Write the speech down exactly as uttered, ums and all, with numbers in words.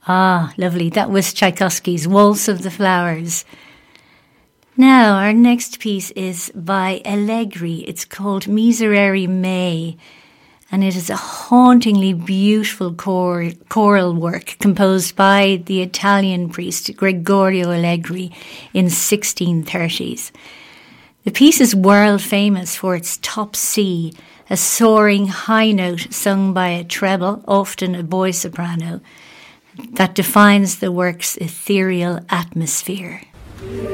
Ah, lovely. That was Tchaikovsky's Waltz of the Flowers. Now, our next piece is by Allegri. It's called Miserere Mei, and it is a hauntingly beautiful chor- choral work composed by the Italian priest Gregorio Allegri in sixteen thirties. The piece is world famous for its top C, a soaring high note sung by a treble, often a boy soprano, that defines the work's ethereal atmosphere.